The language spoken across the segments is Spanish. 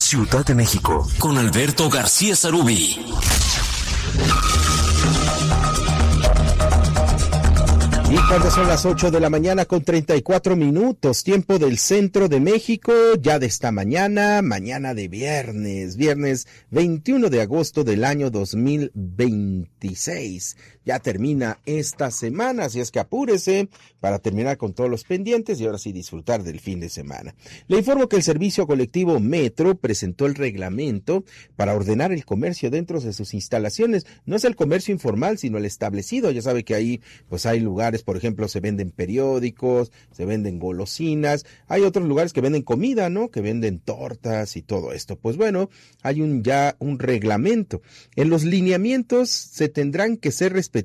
Ciudad de México, con Alberto García Zarubi. Y cuando son las 8 de la mañana con 34 minutos, tiempo del centro de México, ya de esta mañana de viernes 21 de agosto del año 2026. Ya termina esta semana, así es que apúrese para terminar con todos los pendientes y ahora sí disfrutar del fin de semana. Le informo que el servicio colectivo Metro presentó el reglamento para ordenar el comercio dentro de sus instalaciones. No es el comercio informal, sino el establecido. Ya sabe que ahí pues hay lugares, por ejemplo, se venden periódicos, se venden golosinas, hay otros lugares que venden comida, ¿no? Que venden tortas y todo esto. Pues bueno, hay ya un reglamento. En los lineamientos se tendrán que ser respetados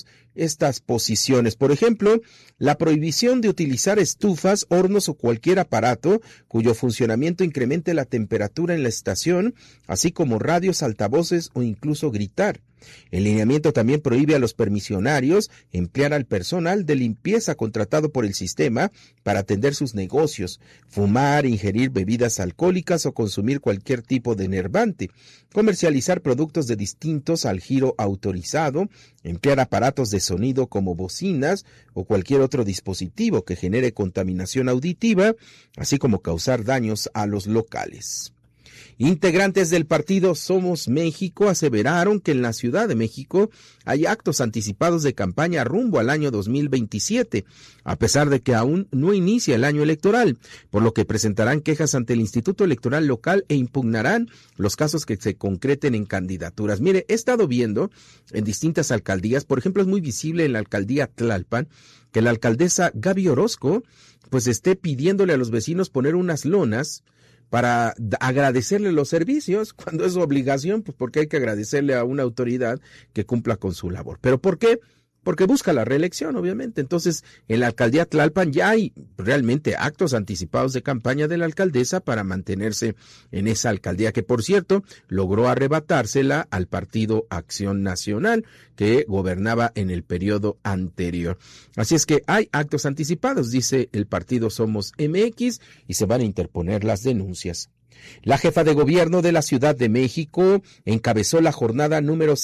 estas posiciones. Por ejemplo, la prohibición de utilizar estufas, hornos o cualquier aparato cuyo funcionamiento incremente la temperatura en la estación, así como radios, altavoces o incluso gritar. El lineamiento también prohíbe a los permisionarios emplear al personal de limpieza contratado por el sistema para atender sus negocios, fumar, ingerir bebidas alcohólicas o consumir cualquier tipo de enervante, comercializar productos de distintos al giro autorizado, emplear aparatos de sonido como bocinas o cualquier otro dispositivo que genere contaminación auditiva, así como causar daños a los locales. Integrantes del partido Somos México aseveraron que en la Ciudad de México hay actos anticipados de campaña rumbo al año 2027, a pesar de que aún no inicia el año electoral, por lo que presentarán quejas ante el Instituto Electoral Local e impugnarán los casos que se concreten en candidaturas. Mire, he estado viendo en distintas alcaldías, por ejemplo, es muy visible en la alcaldía Tlalpan, que la alcaldesa Gaby Orozco pues esté pidiéndole a los vecinos poner unas lonas para agradecerle los servicios, cuando es su obligación, pues porque hay que agradecerle a una autoridad que cumpla con su labor. ¿Pero por qué? Porque busca la reelección, obviamente. Entonces, en la alcaldía Tlalpan ya hay realmente actos anticipados de campaña de la alcaldesa para mantenerse en esa alcaldía, que por cierto, logró arrebatársela al partido Acción Nacional, que gobernaba en el periodo anterior. Así es que hay actos anticipados, dice el partido Somos MX, y se van a interponer las denuncias. La jefa de gobierno de la Ciudad de México encabezó la jornada número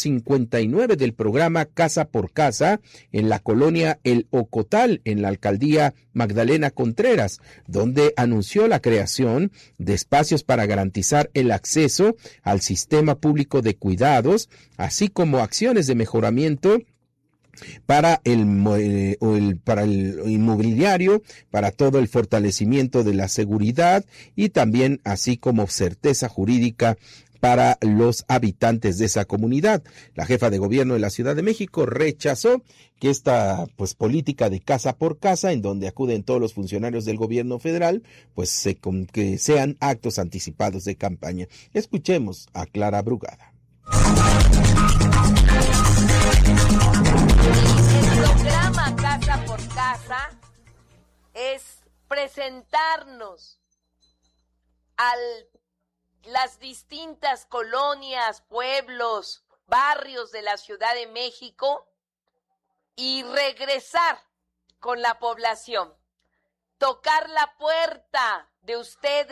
59 del programa Casa por Casa en la colonia El Ocotal, en la alcaldía Magdalena Contreras, donde anunció la creación de espacios para garantizar el acceso al sistema público de cuidados, así como acciones de mejoramiento para el inmobiliario, para todo el fortalecimiento de la seguridad y también así como certeza jurídica para los habitantes de esa comunidad. La jefa de gobierno de la Ciudad de México rechazó que esta política de casa por casa, en donde acuden todos los funcionarios del gobierno federal, que sean actos anticipados de campaña. Escuchemos a Clara Brugada. El programa Casa por Casa es presentarnos a las distintas colonias, pueblos, barrios de la Ciudad de México y regresar con la población, tocar la puerta de ustedes.